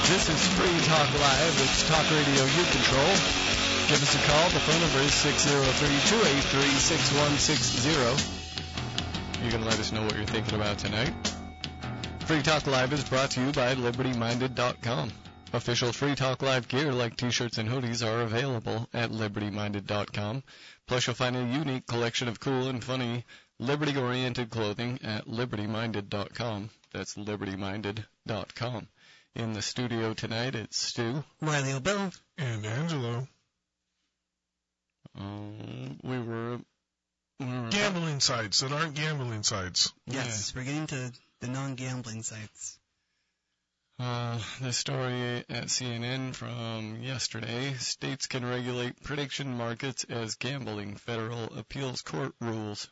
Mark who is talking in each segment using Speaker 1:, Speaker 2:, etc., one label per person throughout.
Speaker 1: This is Free Talk Live. It's talk radio you control. Give us a call. The phone number is 603-283-6160. You can let us know what you're thinking about tonight. Free Talk Live is brought to you by LibertyMinded.com. Official Free Talk Live gear like t-shirts and hoodies are available at LibertyMinded.com. Plus, you'll find a unique collection of cool and funny liberty-oriented clothing at LibertyMinded.com. That's LibertyMinded.com. In the studio tonight, it's Stu,
Speaker 2: Riley O'Bill,
Speaker 3: and Angelo.
Speaker 1: We were
Speaker 3: gambling sites that aren't gambling sites.
Speaker 2: Yes, We're getting to the non-gambling sites.
Speaker 1: The story at CNN from yesterday: states can regulate prediction markets as gambling. Federal appeals court rules.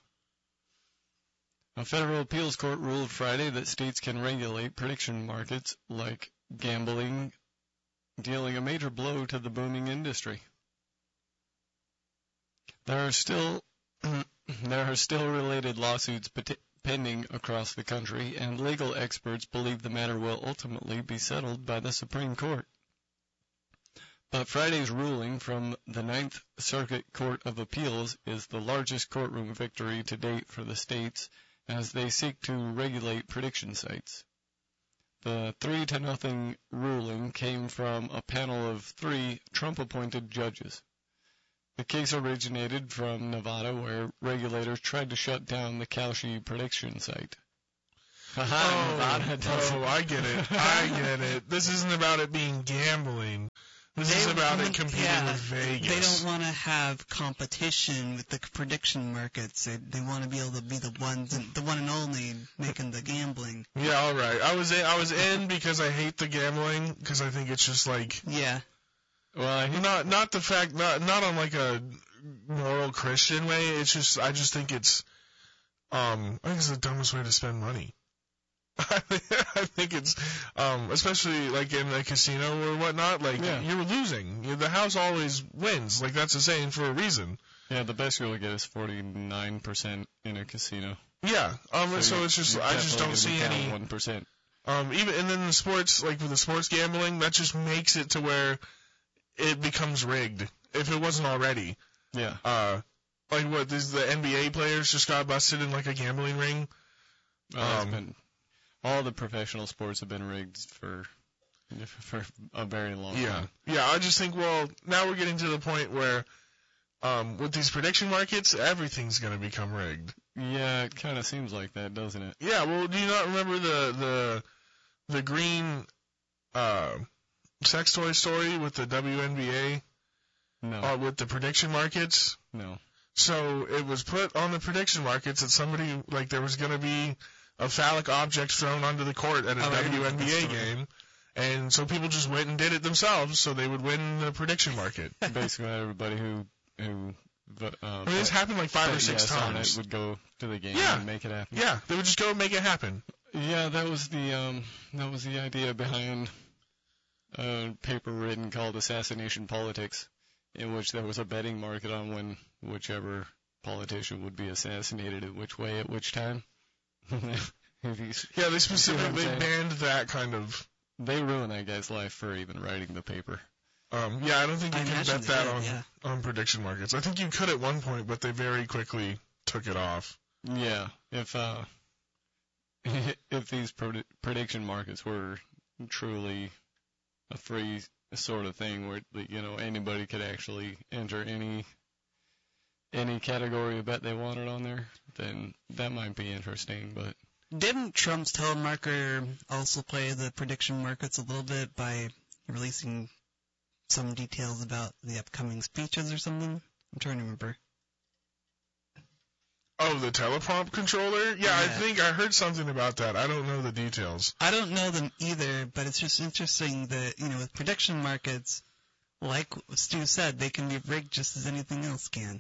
Speaker 1: A federal appeals court ruled Friday that states can regulate prediction markets like gambling, dealing a major blow to the booming industry. There are still related lawsuits pending across the country, and legal experts believe the matter will ultimately be settled by the Supreme Court. But Friday's ruling from the Ninth Circuit Court of Appeals is the largest courtroom victory to date for the states as they seek to regulate prediction sites. The 3-0 ruling came from a panel of 3 Trump-appointed judges. The case originated from Nevada, where regulators tried to shut down the Kalshi prediction site.
Speaker 3: I get it. This isn't about it being gambling. This is about it competing with Vegas.
Speaker 2: They don't want to have competition with the prediction markets. They want to be able to be the one and only making the gambling.
Speaker 3: Yeah, all right. I was in because I hate the gambling, because I think it's just like...
Speaker 2: Yeah.
Speaker 3: Well, not the fact, not on like a moral Christian way. It's just, I just think it's, I think it's the dumbest way to spend money. I think it's, especially like in a casino or whatnot, like you're losing. The house always wins. Like that's a saying for a reason.
Speaker 1: Yeah, the best you'll get is 49% in a casino.
Speaker 3: Yeah. So it's just, I just don't see any
Speaker 1: 1%.
Speaker 3: Even and then the sports, like with the sports gambling, that just makes it to where it becomes rigged if it wasn't already.
Speaker 1: Yeah.
Speaker 3: Like what? The NBA players just got busted in like a gambling ring.
Speaker 1: All the professional sports have been rigged for a very long time.
Speaker 3: Yeah. I just think, well, now we're getting to the point where, with these prediction markets, everything's going to become rigged.
Speaker 1: Yeah, it kind of seems like that, doesn't it?
Speaker 3: Yeah. Well, do you not remember the green sex toy story with the WNBA?
Speaker 1: No.
Speaker 3: With the prediction markets?
Speaker 1: No.
Speaker 3: So it was put on the prediction markets that somebody, like, there was going to be a phallic object thrown onto the court at a WNBA game, and so people just went and did it themselves so they would win the prediction market.
Speaker 1: Basically, everybody who
Speaker 3: this happened like 5 or 6 times.
Speaker 1: Would go to the game and make it happen.
Speaker 3: Yeah, they would just go and make it happen.
Speaker 1: Yeah, that was the idea behind a paper written called Assassination Politics, in which there was a betting market on whichever politician would be assassinated at which way at which time.
Speaker 3: Yeah, they specifically banned that kind of...
Speaker 1: They ruin that guy's life for even writing the paper.
Speaker 3: Yeah, I don't think you can bet that on prediction markets. I think you could at one point, but they very quickly took it off.
Speaker 1: Yeah, if these prediction markets were truly a free sort of thing where anybody could actually enter any category of bet they wanted on there, then that might be interesting. But
Speaker 2: didn't Trump's telemarketer also play the prediction markets a little bit by releasing some details about the upcoming speeches or something? I'm trying to remember.
Speaker 3: Oh, the teleprompt controller? Yeah, I think I heard something about that. I don't know the details.
Speaker 2: I don't know them either, but it's just interesting that, with prediction markets, like Stu said, they can be rigged just as anything else can.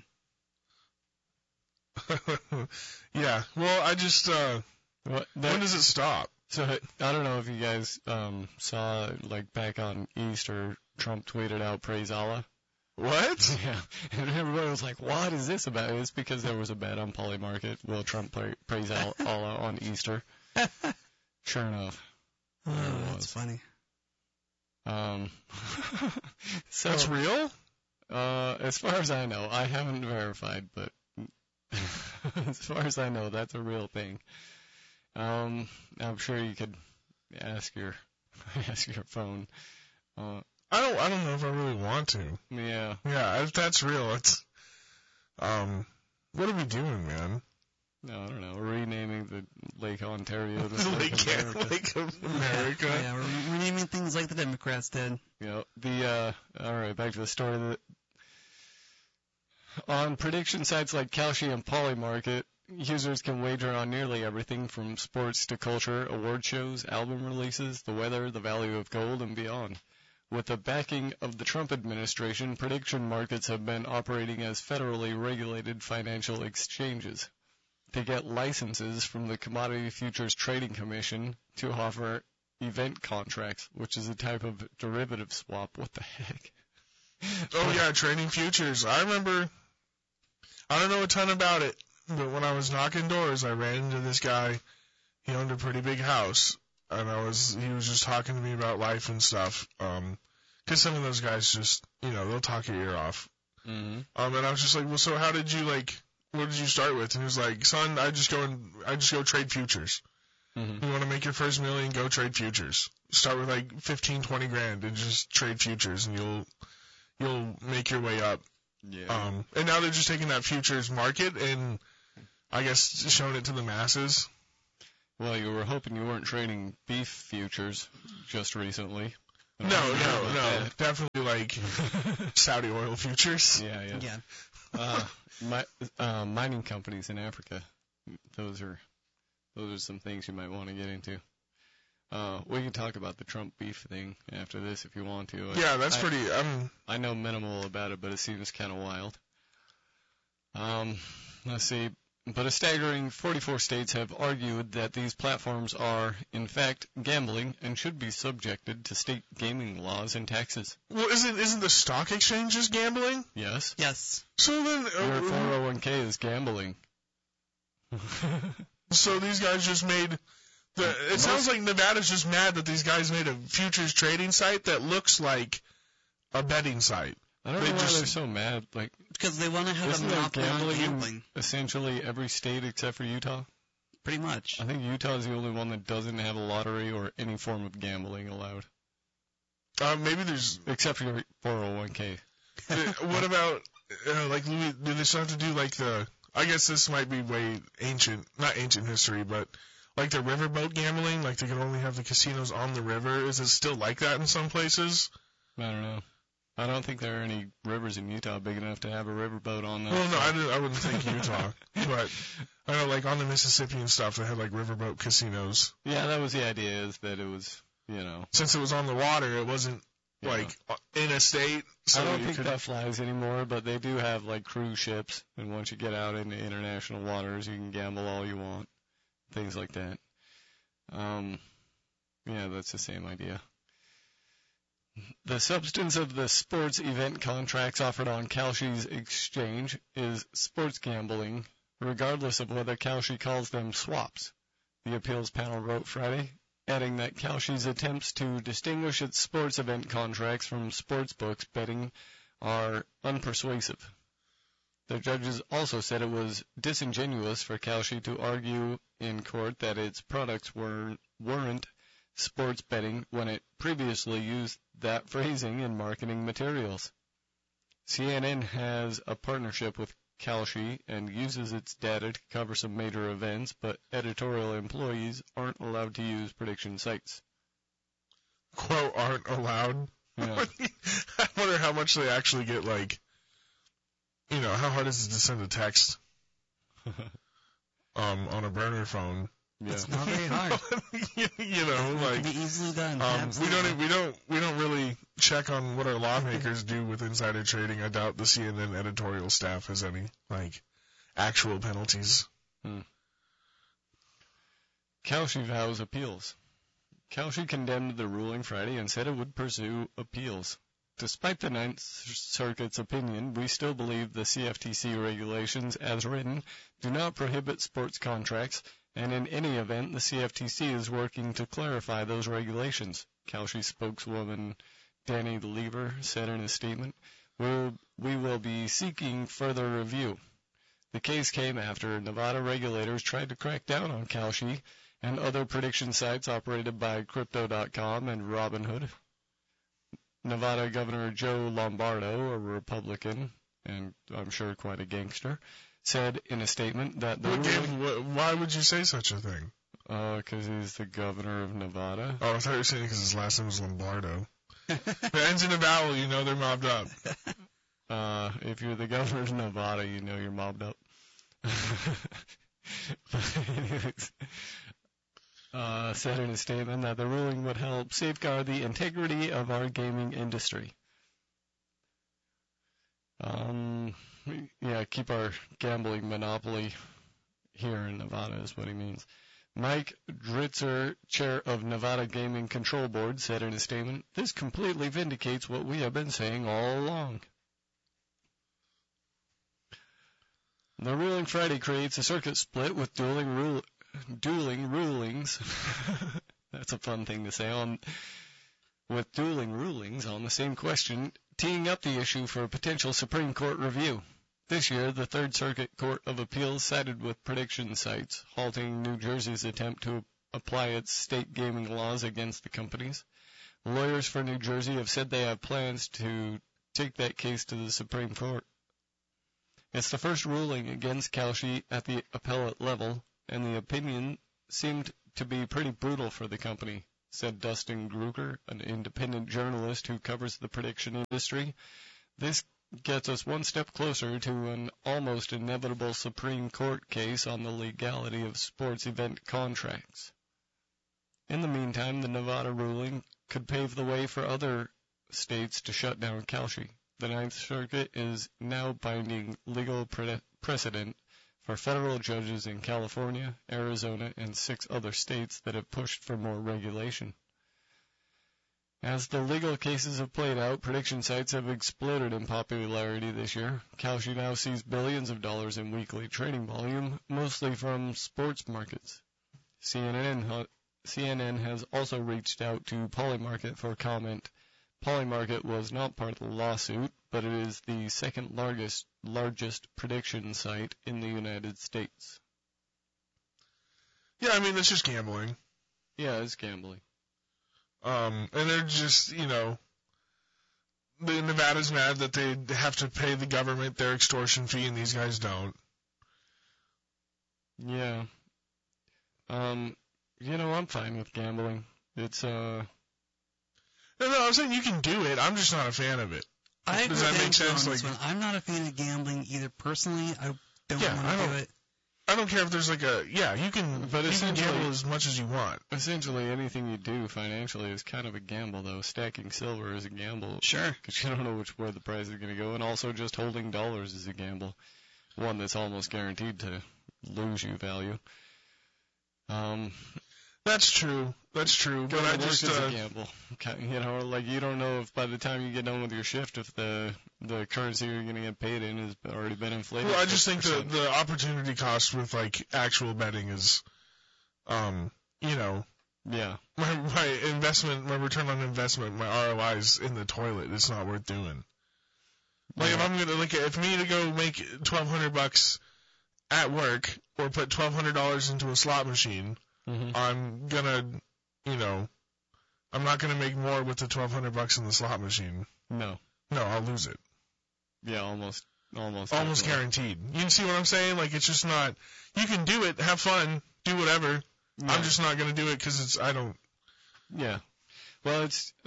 Speaker 3: Yeah, well, I just, when does it stop?
Speaker 1: So, I don't know if you guys saw, like, back on Easter, Trump tweeted out, "Praise Allah."
Speaker 3: What?
Speaker 1: Yeah, and everybody was like, what is this about? It's because there was a bet on Polymarket. Will Trump praise Allah on Easter? Sure enough.
Speaker 2: Oh, that's funny.
Speaker 1: So,
Speaker 3: That's real?
Speaker 1: as far as I know, I haven't verified, but as far as I know, that's a real thing. I'm sure you could ask your phone.
Speaker 3: I don't know if I really want to.
Speaker 1: Yeah.
Speaker 3: Yeah, if that's real, it's what are we doing, man?
Speaker 1: No, I don't know. Renaming the Lake Ontario to
Speaker 3: Lake of America.
Speaker 2: Yeah, we're renaming things like the Democrats did.
Speaker 1: All right, back to the story. On prediction sites like Kalshi and Polymarket, users can wager on nearly everything from sports to culture, award shows, album releases, the weather, the value of gold, and beyond. With the backing of the Trump administration, prediction markets have been operating as federally regulated financial exchanges. To get licenses from the Commodity Futures Trading Commission to offer event contracts, which is a type of derivative swap. What the heck?
Speaker 3: Oh yeah, trading futures. I remember, I don't know a ton about it, but when I was knocking doors, I ran into this guy. He owned a pretty big house, and he was just talking to me about life and stuff. 'Cause some of those guys just, they'll talk your ear off.
Speaker 1: Mm-hmm.
Speaker 3: And I was just like, well, so how did you what did you start with? And he was like, son, I just go trade futures.
Speaker 1: Mm-hmm.
Speaker 3: You want to make your first $1 million, go trade futures. Start with like 15, 20 grand and just trade futures, and you'll make your way up.
Speaker 1: Yeah.
Speaker 3: And now they're just taking that futures market and I guess showing it to the masses.
Speaker 1: Well, you were hoping you weren't trading beef futures just recently.
Speaker 3: No, definitely like Saudi oil futures.
Speaker 1: Yeah. Mining companies in Africa. Those are some things you might want to get into. We can talk about the Trump beef thing after this if you want to.
Speaker 3: Yeah, that's pretty.
Speaker 1: I know minimal about it, but it seems kind of wild. Let's see. But a staggering 44 states have argued that these platforms are, in fact, gambling and should be subjected to state gaming laws and taxes.
Speaker 3: Well, isn't the stock exchange just gambling?
Speaker 1: Yes.
Speaker 2: Yes.
Speaker 3: So then,
Speaker 1: Your 401k is gambling.
Speaker 3: So these guys just made it sounds like Nevada's just mad that these guys made a futures trading site that looks like a betting site.
Speaker 1: I don't know why they're so mad.
Speaker 2: Because they want to have a monopoly on gambling.
Speaker 1: Essentially every state except for Utah.
Speaker 2: Pretty much.
Speaker 1: I think Utah is the only one that doesn't have a lottery or any form of gambling allowed.
Speaker 3: Maybe there's
Speaker 1: except for your 401k.
Speaker 3: What about do they still have to do I guess this might be way not ancient history, but like the riverboat gambling, like they can only have the casinos on the river. Is it still like that in some places?
Speaker 1: I don't know. I don't think there are any rivers in Utah big enough to have a riverboat on that.
Speaker 3: Well, no, I wouldn't think Utah, but I know like on the Mississippi and stuff, they had like riverboat casinos.
Speaker 1: Yeah, that was the idea, is that it was,
Speaker 3: since it was on the water, it wasn't like in a state. So
Speaker 1: I don't think that flies anymore, but they do have like cruise ships, and once you get out into international waters, you can gamble all you want, things like that. Yeah, that's the same idea. The substance of the sports event contracts offered on Kalshi's exchange is sports gambling, regardless of whether Kalshi calls them swaps, the appeals panel wrote Friday, adding that Kalshi's attempts to distinguish its sports event contracts from sportsbooks betting are unpersuasive. The judges also said it was disingenuous for Kalshi to argue in court that its products weren't sports betting when it previously used that phrasing in marketing materials. CNN has a partnership with Kalshi and uses its data to cover some major events, but editorial employees aren't allowed to use prediction sites.
Speaker 3: Quote, aren't allowed?
Speaker 1: Yeah.
Speaker 3: I wonder how much they actually get, how hard is it to send a text on a burner phone?
Speaker 1: Yeah.
Speaker 2: It's not very hard.
Speaker 3: It
Speaker 2: can be easily done.
Speaker 3: we don't really check on what our lawmakers do with insider trading. I doubt the CNN editorial staff has any actual penalties.
Speaker 1: Kalshi vows appeals. Kalshi condemned the ruling Friday and said it would pursue appeals. Despite the Ninth Circuit's opinion, we still believe the CFTC regulations, as written, do not prohibit sports contracts And in any event, the CFTC is working to clarify those regulations. Kalshi spokeswoman Danny Lever said in a statement, "We will be seeking further review." The case came after Nevada regulators tried to crack down on Kalshi and other prediction sites operated by Crypto.com and Robinhood. Nevada Governor Joe Lombardo, a Republican, and I'm sure quite a gangster, said in a statement that the
Speaker 3: why would you say such a thing?
Speaker 1: Because he's the governor of Nevada.
Speaker 3: Oh, I thought you were saying because his last name was Lombardo. If it ends in a vowel, you know they're mobbed up.
Speaker 1: If you're the governor of Nevada, you know you're mobbed up. Said in a statement that the ruling would help safeguard the integrity of our gaming industry. Keep our gambling monopoly here in Nevada is what he means. Mike Dritzer, chair of Nevada Gaming Control Board, said in a statement, "This completely vindicates what we have been saying all along." The ruling Friday creates a circuit split with dueling rulings. That's a fun thing to say. With dueling rulings on the same question, teeing up the issue for a potential Supreme Court review. This year, the Third Circuit Court of Appeals sided with prediction sites, halting New Jersey's attempt to apply its state gaming laws against the companies. Lawyers for New Jersey have said they have plans to take that case to the Supreme Court. It's the first ruling against Kalshi at the appellate level, and the opinion seemed to be pretty brutal for the company, said Dustin Gruger, an independent journalist who covers the prediction industry. This gets us one step closer to an almost inevitable Supreme Court case on the legality of sports event contracts. In the meantime, the Nevada ruling could pave the way for other states to shut down Kalshi. The Ninth Circuit is now binding legal precedent for federal judges in California, Arizona, and 6 other states that have pushed for more regulation. As the legal cases have played out, prediction sites have exploded in popularity this year. Kalshi now sees billions of dollars in weekly trading volume, mostly from sports markets. CNN has also reached out to Polymarket for comment. Polymarket was not part of the lawsuit, but it is the second largest prediction site in the United States.
Speaker 3: Yeah, I mean, it's just gambling.
Speaker 1: Yeah, it's gambling.
Speaker 3: And they're just, Nevada's mad that they have to pay the government their extortion fee and these guys don't.
Speaker 1: Yeah. I'm fine with gambling. It's,
Speaker 3: No, I'm saying you can do it. I'm just not a fan of it. Does that make sense?
Speaker 2: I'm not a fan of gambling either personally. I don't want to do it.
Speaker 3: I don't care if there's you can gamble as much as you want.
Speaker 1: Essentially, anything you do financially is kind of a gamble, though. Stacking silver is a gamble.
Speaker 2: Sure.
Speaker 1: Because you don't know where the price is going to go. And also just holding dollars is a gamble. One that's almost guaranteed to lose you value.
Speaker 3: That's true. But I just
Speaker 1: a gamble. You don't know if by the time you get done with your shift, if the currency you're going to get paid in has already been inflated.
Speaker 3: Well, I just think the opportunity cost with actual betting is,
Speaker 1: Yeah.
Speaker 3: My investment, my return on investment, my ROI is in the toilet. It's not worth doing. If I'm gonna if me to go make $1,200 at work or put $1,200 into a slot machine.
Speaker 1: Mm-hmm.
Speaker 3: I'm gonna, I'm not gonna make more with the $1,200 in the slot machine.
Speaker 1: No,
Speaker 3: I'll lose it.
Speaker 1: Yeah, almost
Speaker 3: guaranteed. You see what I'm saying? It's just not. You can do it, have fun, do whatever. No. I'm just not gonna do it because I don't.
Speaker 1: Yeah. Well,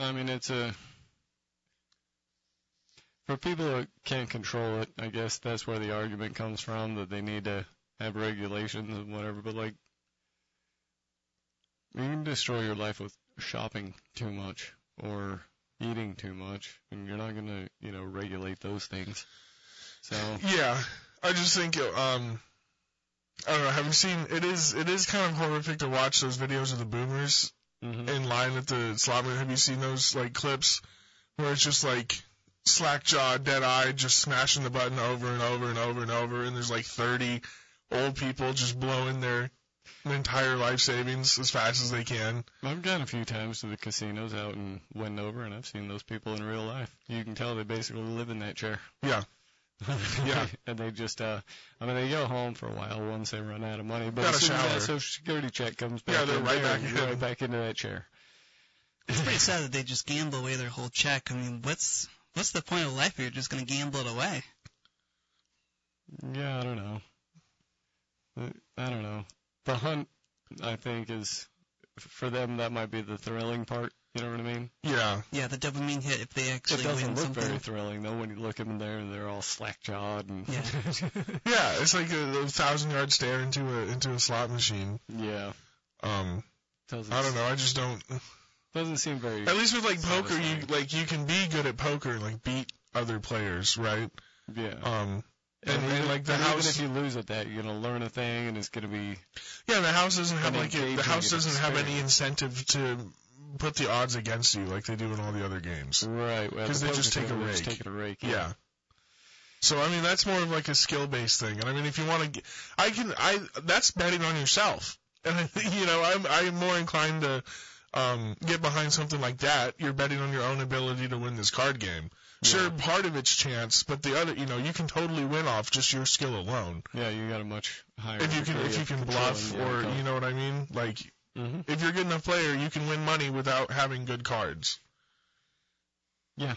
Speaker 1: for people that can't control it, I guess that's where the argument comes from, that they need to have regulations and whatever. But you can destroy your life with shopping too much or eating too much, and you're not going to, regulate those things. So
Speaker 3: yeah, I just think I don't know. Have you seen? It is kind of horrific to watch those videos of the boomers in line at the slot machine. Have you seen those clips where it's just slack jaw, dead eye, just smashing the button over and over and over and over, and there's 30 old people just blowing their entire life savings as fast as they can.
Speaker 1: I've gone a few times to the casinos out in Wendover, and I've seen those people in real life. You can tell they basically live in that chair.
Speaker 3: Yeah. Yeah.
Speaker 1: And they just, they go home for a while once they run out of money. But
Speaker 3: Gotta
Speaker 1: as soon as that
Speaker 3: shower.
Speaker 1: Social Security check comes back,
Speaker 3: Yeah, they're right back
Speaker 1: you're
Speaker 3: in.
Speaker 1: right back into that chair.
Speaker 2: It's pretty sad that they just gamble away their whole check. I mean, what's the point of life if you're just going to gamble it away?
Speaker 1: Yeah, I don't know. The hunt, I think, is, for them, that might be the thrilling part. You know what I mean?
Speaker 3: Yeah.
Speaker 2: Yeah, the dopamine hit if they actually
Speaker 1: It doesn't
Speaker 2: win
Speaker 1: look
Speaker 2: something.
Speaker 1: very thrilling, though, when you look at them there and they're all slack-jawed. And
Speaker 2: Yeah.
Speaker 3: Yeah, it's like a 1,000-yard stare into a slot machine.
Speaker 1: Yeah.
Speaker 3: I
Speaker 1: Doesn't,
Speaker 3: don't know. I just don't.
Speaker 1: Doesn't seem very.
Speaker 3: At least with like poker,
Speaker 1: satisfying.
Speaker 3: you can be good at poker and like beat other players, right?
Speaker 1: Yeah.
Speaker 3: And like the
Speaker 1: and
Speaker 3: house.
Speaker 1: even if you lose at that, you're gonna learn a thing, and it's gonna be.
Speaker 3: Yeah, the house doesn't have
Speaker 1: an
Speaker 3: like the
Speaker 1: engaging
Speaker 3: house doesn't have any
Speaker 1: experience.
Speaker 3: incentive to put the odds against you like they do in all the other games.
Speaker 1: Right. Well,
Speaker 3: 'Cause
Speaker 1: the
Speaker 3: they just
Speaker 1: poker
Speaker 3: take a
Speaker 1: table, they're
Speaker 3: rake.
Speaker 1: taking a rake.
Speaker 3: Yeah. So I mean that's more of like a skill-based thing, and I mean if you want to, that's betting on yourself, and I'm more inclined to get behind something like that. You're betting on your own ability to win this card game. Sure,
Speaker 1: Yeah.
Speaker 3: part of it's chance, but the other, you can totally win off just your skill alone.
Speaker 1: Yeah, you got a much higher.
Speaker 3: If you can bluff, or you know what I mean, like.
Speaker 1: Mm-hmm.
Speaker 3: If you're a good enough player, you can win money without having good cards.
Speaker 1: Yeah.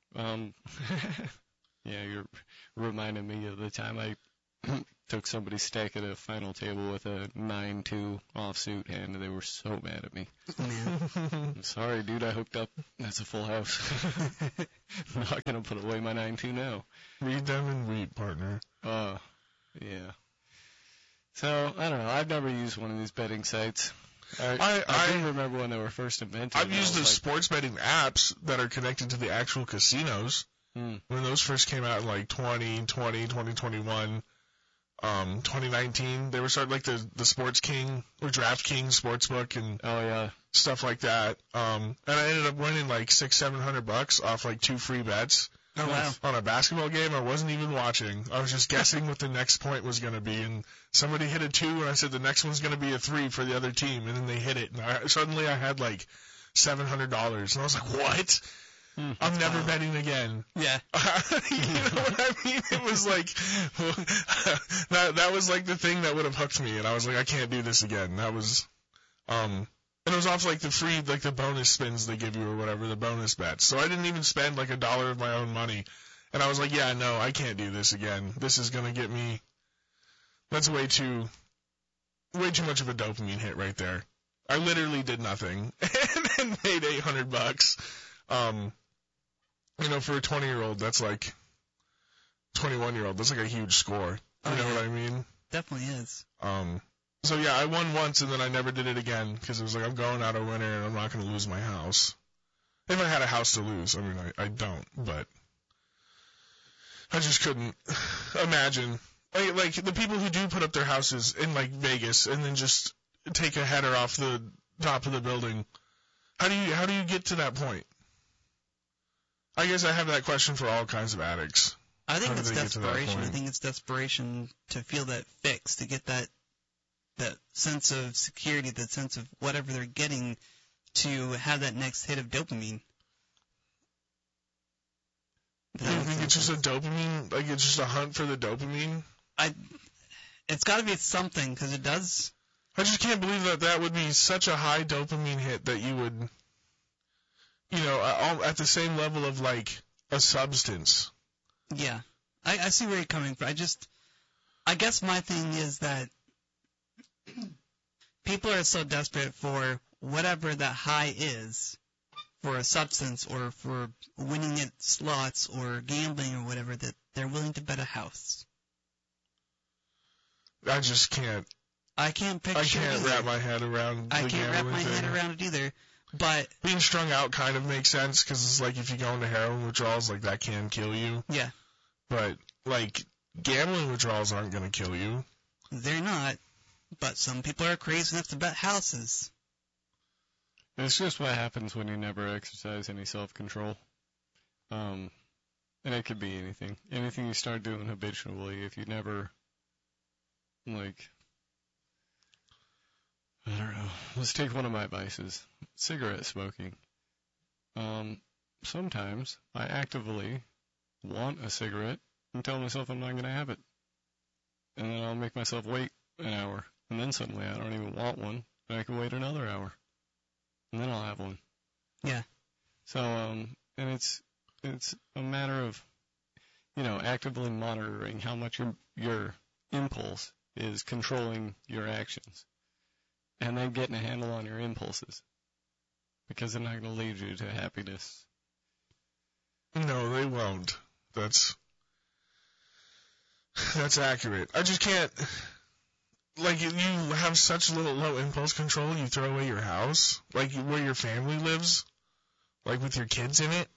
Speaker 1: Yeah, you're reminding me of the time I took somebody's stack at a final table with a 9-2 offsuit hand, and they were so mad at me.
Speaker 2: Man.
Speaker 1: I'm sorry, dude, I hooked up. That's a full house. I'm not going to put away my 9-2 now.
Speaker 3: Read them and weep, partner.
Speaker 1: Yeah. So, I don't know. I've never used one of these betting sites. I do remember when they were first invented.
Speaker 3: I've used the sports betting apps that are connected to the actual casinos. When those first came out in like 2020, 2021, 2019, they were starting like the Sports King or DraftKings Sportsbook and stuff like that. And I ended up winning like $600-700 off like 2 free bets.
Speaker 2: Oh, wow.
Speaker 3: On a basketball game I wasn't even watching. I was just guessing what the next point was going to be, and somebody hit a 2, and I said the next one's going to be a 3 for the other team, and then they hit it, and suddenly I had like $700, and I was like, what? I'm never betting again.
Speaker 2: Yeah.
Speaker 3: You know what I mean? It was like, that was like the thing that would have hooked me, and I was like, I can't do this again. That was, and it was off like the free, like the bonus spins they give you or whatever, the bonus bets. So I didn't even spend like $1 of my own money. And I was like, yeah, no, I can't do this again. This is going to get me, that's way too much of a dopamine hit right there. I literally did nothing and made $800. For a 20-year-old, that's like, 21-year-old, that's like a huge score. You know what I mean?
Speaker 2: Definitely is.
Speaker 3: So yeah, I won once and then I never did it again because it was like I'm going out a winner and I'm not going to lose my house. If I had a house to lose, I mean I don't, but I just couldn't imagine like the people who do put up their houses in like Vegas and then just take a header off the top of the building. How do you get to that point? I guess I have that question for all kinds of addicts.
Speaker 2: I think
Speaker 3: How do
Speaker 2: it's
Speaker 3: they get to that
Speaker 2: desperation. I
Speaker 3: point?
Speaker 2: think it's desperation to feel that fix, to get that sense of security, that sense of whatever they're getting, to have that next hit of dopamine.
Speaker 3: Do you think it's just a dopamine, like it's just a hunt for the dopamine?
Speaker 2: It's got to be something, because it does.
Speaker 3: I just can't believe that would be such a high dopamine hit that you would, at the same level of like a substance.
Speaker 2: Yeah. I see where you're coming from. I guess my thing is that people are so desperate for whatever that high is, for a substance or for winning at slots or gambling or whatever, that they're willing to bet a house.
Speaker 3: I just can't.
Speaker 2: I can't picture
Speaker 3: I can't
Speaker 2: it either.
Speaker 3: wrap my head around the
Speaker 2: I can't wrap
Speaker 3: gambling
Speaker 2: my
Speaker 3: thing.
Speaker 2: head around it either. But
Speaker 3: Being strung out kind of makes sense because it's like if you go into heroin withdrawals, like that can kill you.
Speaker 2: yeah,
Speaker 3: But like gambling withdrawals aren't going to kill you.
Speaker 2: they're not. But some people are crazy enough to bet houses.
Speaker 1: It's just what happens when you never exercise any self-control. And it could be anything. Anything you start doing habitually, if you never, I don't know. Let's take one of my vices, cigarette smoking. Sometimes I actively want a cigarette and tell myself I'm not going to have it. And then I'll make myself wait an hour. And then suddenly I don't even want one, and I can wait another hour. And then I'll have one.
Speaker 2: Yeah.
Speaker 1: So, and it's a matter of, actively monitoring how much your impulse is controlling your actions. And then getting a handle on your impulses. Because they're not going to lead you to happiness.
Speaker 3: No, they won't. That's accurate. I just can't. Like, you have such low impulse control, you throw away your house, like where your family lives, like with your kids in it.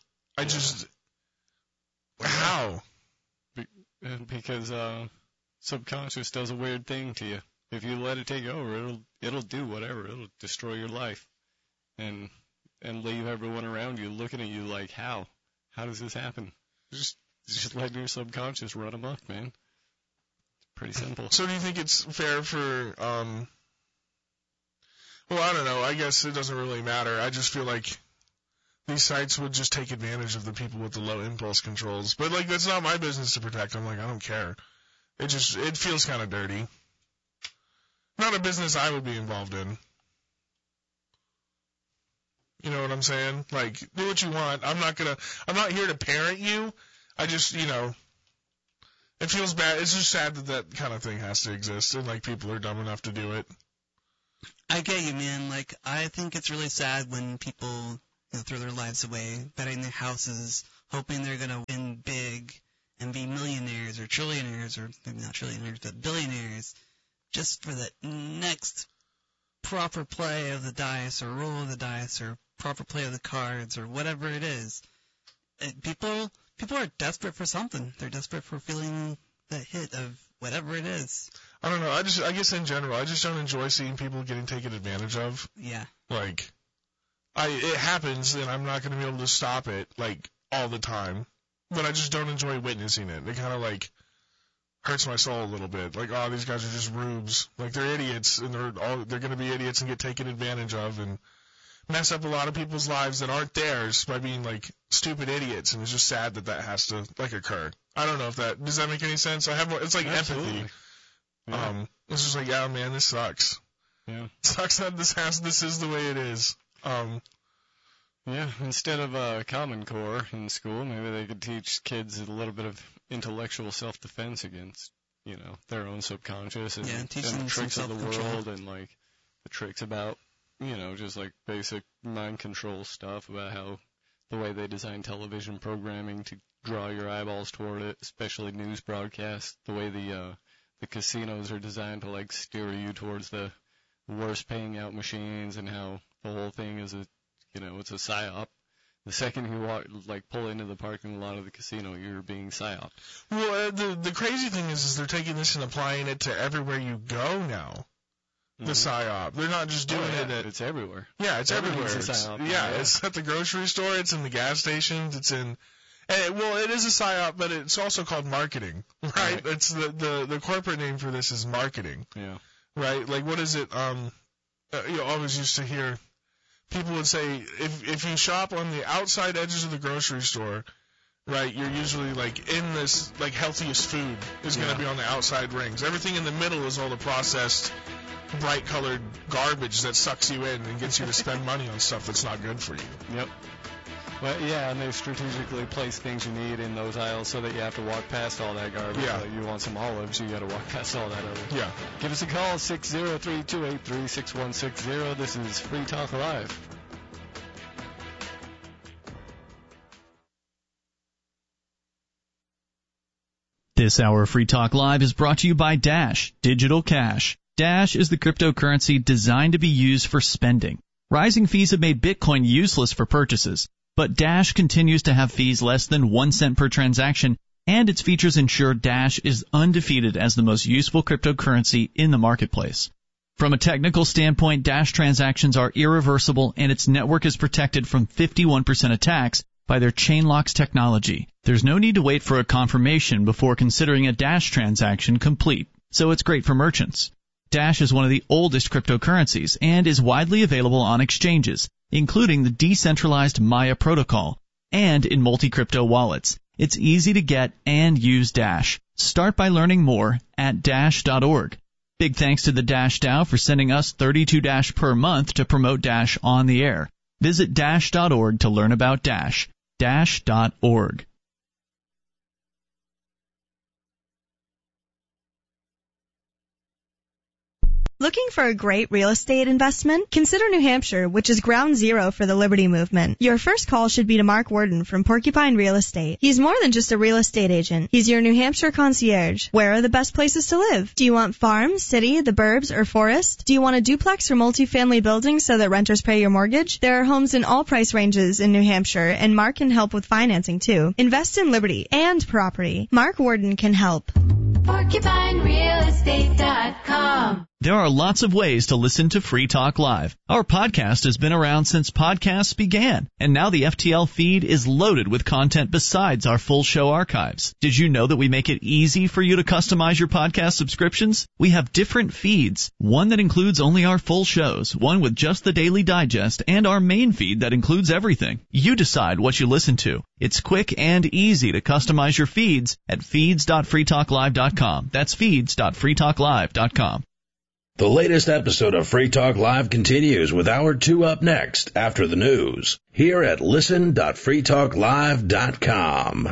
Speaker 3: How?
Speaker 1: Because subconscious does a weird thing to you. If you let it take over, it'll do whatever. It'll destroy your life, and leave everyone around you looking at you like, how? How does this happen? Just let your subconscious run amok, man. Pretty simple.
Speaker 3: So do you think it's fair for, well, I don't know. I guess it doesn't really matter. I just feel like these sites would just take advantage of the people with the low impulse controls. But, like, that's not my business to protect. I'm like, I don't care. It feels kind of dirty. Not a business I would be involved in. You know what I'm saying? Like, do what you want. I'm not here to parent you. I just, it feels bad. It's just sad that kind of thing has to exist, and, like, people are dumb enough to do it.
Speaker 2: I get you, man. Like, I think it's really sad when people, throw their lives away, betting their houses, hoping they're going to win big and be millionaires or trillionaires, or maybe not trillionaires, but billionaires, just for the next proper play of the dice or roll of the dice or proper play of the cards or whatever it is. People are desperate for something. They're desperate for feeling that hit of whatever it is.
Speaker 3: I don't know. I guess in general, I just don't enjoy seeing people getting taken advantage of.
Speaker 2: Yeah.
Speaker 3: Like, it happens, and I'm not going to be able to stop it, like, all the time. But I just don't enjoy witnessing it. It kind of, like, hurts my soul a little bit. Like, oh, these guys are just rubes. Like, they're idiots, and they're going to be idiots and get taken advantage of, and mess up a lot of people's lives that aren't theirs by being, like, stupid idiots. And it's just sad that has to, like, occur. I don't know if does that make any sense? It's like
Speaker 1: Absolutely.
Speaker 3: Empathy.
Speaker 1: Yeah.
Speaker 3: It's just like, yeah, man, this sucks.
Speaker 1: Yeah.
Speaker 3: It sucks that this is the way it is.
Speaker 1: Yeah, instead of Common Core in school, maybe they could teach kids a little bit of intellectual self-defense against, their own subconscious and the tricks of the world and, like, the tricks about, just, like, basic mind control stuff about how the way they design television programming to draw your eyeballs toward it, especially news broadcasts, the way the casinos are designed to, like, steer you towards the worst paying out machines and how the whole thing is it's a psyop. The second you pull into the parking lot of the casino, you're being psyoped.
Speaker 3: Well, the crazy thing is they're taking this and applying it to everywhere you go now. The psyop. They're not just doing it at...
Speaker 1: It's everywhere.
Speaker 3: Yeah, it's everywhere.
Speaker 1: It's a psyop.
Speaker 3: Yeah, it's at the grocery store. It's in the gas stations. It's in... it is a psyop, but it's also called marketing, right? It's the corporate name for this is marketing.
Speaker 1: Yeah.
Speaker 3: Right? Like, what is it? You always used to hear... People would say, if you shop on the outside edges of the grocery store, right, you're usually, like, in this, like, healthiest food is going to be on the outside rings. Everything in the middle is all the processed, bright-colored garbage that sucks you in and gets you to spend money on stuff that's not good for you.
Speaker 1: Yep. Well, yeah, and they strategically place things you need in those aisles so that you have to walk past all that garbage.
Speaker 3: Yeah.
Speaker 1: Like you want some olives, you got to walk past all that other.
Speaker 3: Yeah.
Speaker 1: Give us a call, 603-283-6160. This is Free Talk Live.
Speaker 4: This hour of Free Talk Live is brought to you by Dash Digital Cash. Dash is the cryptocurrency designed to be used for spending. Rising fees have made Bitcoin useless for purchases. But Dash continues to have fees less than 1 cent per transaction, and its features ensure Dash is undefeated as the most useful cryptocurrency in the marketplace. From a technical standpoint, Dash transactions are irreversible, and its network is protected from 51% attacks by their Chainlocks technology. There's no need to wait for a confirmation before considering a Dash transaction complete, so it's great for merchants. Dash is one of the oldest cryptocurrencies and is widely available on exchanges, including the decentralized Maya protocol, and in multi-crypto wallets. It's easy to get and use Dash. Start by learning more at Dash.org. Big thanks to the Dash DAO for sending us 32 Dash per month to promote Dash on the air. Visit Dash.org to learn about Dash. Dash.org.
Speaker 5: Looking for a great real estate investment? Consider New Hampshire, which is ground zero for the Liberty Movement. Your first call should be to Mark Worden from Porcupine Real Estate. He's more than just a real estate agent. He's your New Hampshire concierge. Where are the best places to live? Do you want farm, city, the burbs, or forest? Do you want a duplex or multifamily building so that renters pay your mortgage? There are homes in all price ranges in New Hampshire, and Mark can help with financing too. Invest in Liberty and property. Mark Worden can help.
Speaker 6: PorcupineRealEstate.com.
Speaker 4: There are lots of ways to listen to Free Talk Live. Our podcast has been around since podcasts began, and now the FTL feed is loaded with content besides our full show archives. Did you know that we make it easy for you to customize your podcast subscriptions? We have different feeds, one that includes only our full shows, one with just the Daily Digest, and our main feed that includes everything. You decide what you listen to. It's quick and easy to customize your feeds at feeds.freetalklive.com. That's feeds.freetalklive.com.
Speaker 7: The latest episode of Free Talk Live continues with Hour 2 up next after the news here at listen.freetalklive.com.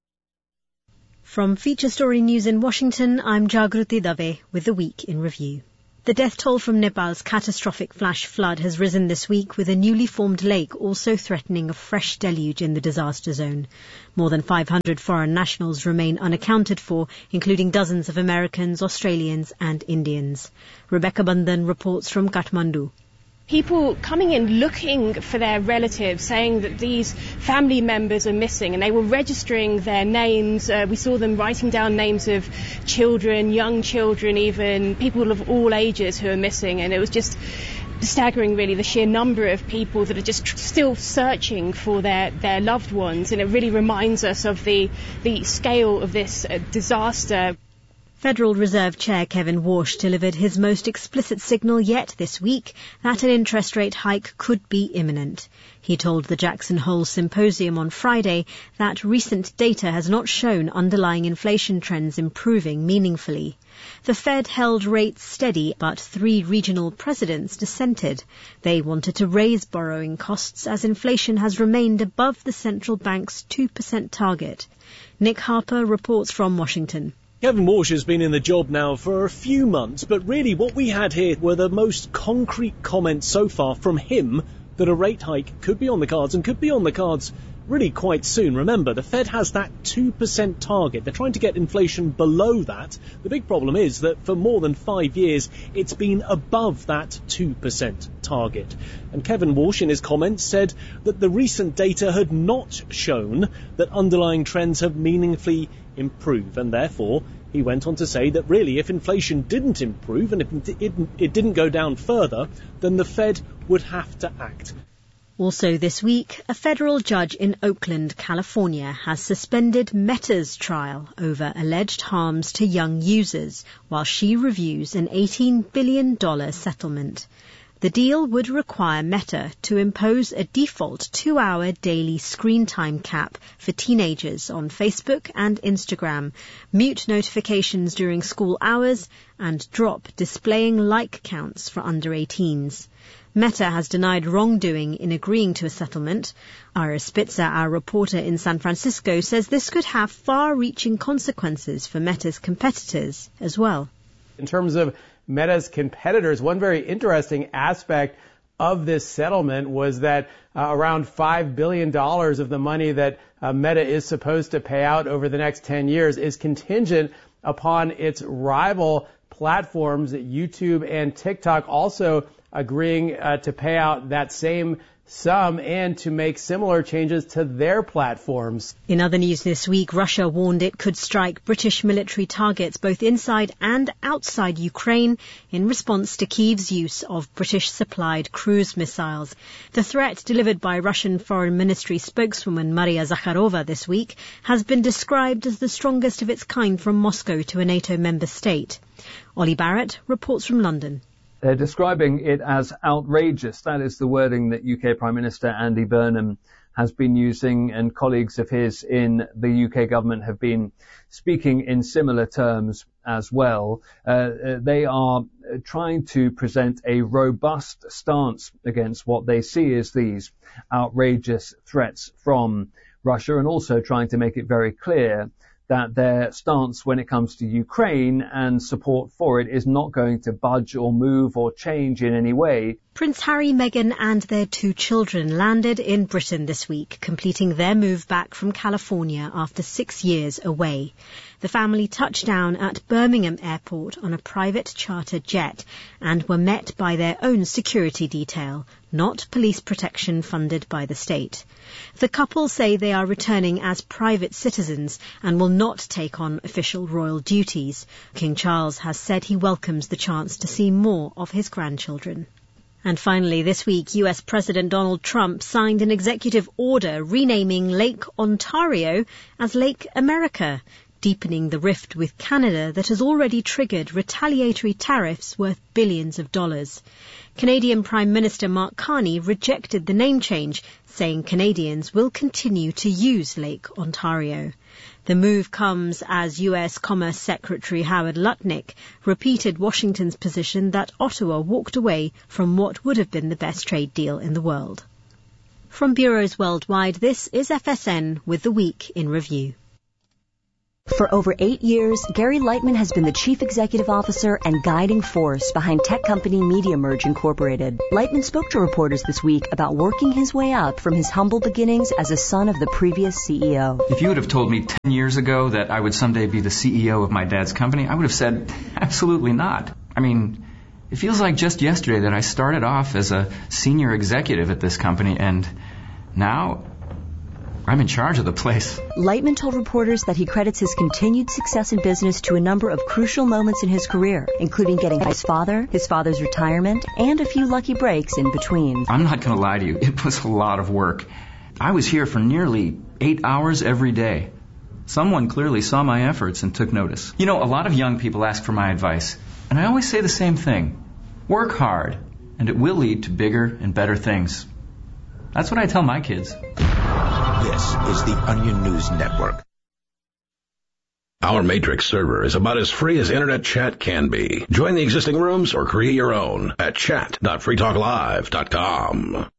Speaker 8: From Feature Story News in Washington, I'm Jagruti Dave with the Week in Review. The death toll from Nepal's catastrophic flash flood has risen this week, with a newly formed lake also threatening a fresh deluge in the disaster zone. More than 500 foreign nationals remain unaccounted for, including dozens of Americans, Australians and Indians. Rebecca Bandhan reports from Kathmandu.
Speaker 9: People coming in looking for their relatives, saying that these family members are missing, and they were registering their names. We saw them writing down names of children, young children even, people of all ages who are missing, and it was just staggering, really, the sheer number of people that are just still searching for their loved ones, and it really reminds us of the scale of this disaster.
Speaker 8: Federal Reserve Chair Kevin Warsh delivered his most explicit signal yet this week that an interest rate hike could be imminent. He told the Jackson Hole Symposium on Friday that recent data has not shown underlying inflation trends improving meaningfully. The Fed held rates steady, but 3 regional presidents dissented. They wanted to raise borrowing costs as inflation has remained above the central bank's 2% target. Nick Harper reports from Washington.
Speaker 10: Kevin Warsh has been in the job now for a few months, but really what we had here were the most concrete comments so far from him that a rate hike could be on the cards, and could be on the cards really quite soon. Remember, the Fed has that 2% target. They're trying to get inflation below that. The big problem is that for more than 5 years, it's been above that 2% target. And Kevin Warsh, in his comments, said that the recent data had not shown that underlying trends have meaningfully improved, and therefore he went on to say that really if inflation didn't improve and if it didn't go down further, then the Fed would have to act.
Speaker 8: Also this week, a federal judge in Oakland, California, has suspended Meta's trial over alleged harms to young users while she reviews an $18 billion settlement. The deal would require Meta to impose a default 2-hour daily screen time cap for teenagers on Facebook and Instagram, mute notifications during school hours, and drop displaying like counts for under 18s. Meta has denied wrongdoing in agreeing to a settlement. Ira Spitzer, our reporter in San Francisco, says this could have far-reaching consequences for Meta's competitors as well.
Speaker 11: In terms of Meta's competitors, one very interesting aspect of this settlement was that around $5 billion of the money that Meta is supposed to pay out over the next 10 years is contingent upon its rival platforms, YouTube and TikTok, also agreeing to pay out that same some and to make similar changes to their platforms.
Speaker 8: In other news this week, Russia warned it could strike British military targets both inside and outside Ukraine in response to Kyiv's use of British-supplied cruise missiles. The threat, delivered by Russian Foreign Ministry spokeswoman Maria Zakharova this week, has been described as the strongest of its kind from Moscow to a NATO member state. Ollie Barrett reports from London.
Speaker 6: They're describing it as outrageous. That is the wording that UK Prime Minister Andy Burnham has been using, and colleagues of his in the UK government have been speaking in similar terms as well. They are trying to present a robust stance against what they see as these outrageous threats from Russia, and also trying to make it very clear that their stance when it comes to Ukraine and support for it is not going to budge or move or change in any way.
Speaker 8: Prince Harry, Meghan and their 2 children landed in Britain this week, completing their move back from California after 6 years away. The family touched down at Birmingham Airport on a private charter jet and were met by their own security detail, not police protection funded by the state. The couple say they are returning as private citizens and will not take on official royal duties. King Charles has said he welcomes the chance to see more of his grandchildren. And finally, this week, US President Donald Trump signed an executive order renaming Lake Ontario as Lake America, deepening the rift with Canada that has already triggered retaliatory tariffs worth billions of dollars. Canadian Prime Minister Mark Carney rejected the name change, saying Canadians will continue to use Lake Ontario. The move comes as US Commerce Secretary Howard Lutnick repeated Washington's position that Ottawa walked away from what would have been the best trade deal in the world. From bureaus worldwide, this is FSN with the Week in Review.
Speaker 12: For over 8 years, Gary Lightman has been the chief executive officer and guiding force behind tech company MediaMerge Incorporated. Lightman spoke to reporters this week about working his way up from his humble beginnings as a son of the previous CEO.
Speaker 13: If you would have told me 10 years ago that I would someday be the CEO of my dad's company, I would have said, absolutely not. I mean, it feels like just yesterday that I started off as a senior executive at this company, and now I'm in charge of the place.
Speaker 12: Lightman told reporters that he credits his continued success in business to a number of crucial moments in his career, including getting his father's retirement, and a few lucky breaks in between.
Speaker 13: I'm not going to lie to you. It was a lot of work. I was here for nearly 8 hours every day. Someone clearly saw my efforts and took notice. You know, a lot of young people ask for my advice, and I always say the same thing. Work hard, and it will lead to bigger and better things. That's what I tell my kids.
Speaker 7: This is the Onion News Network. Our Matrix server is about as free as internet chat can be. Join the existing rooms or create your own at chat.freetalklive.com.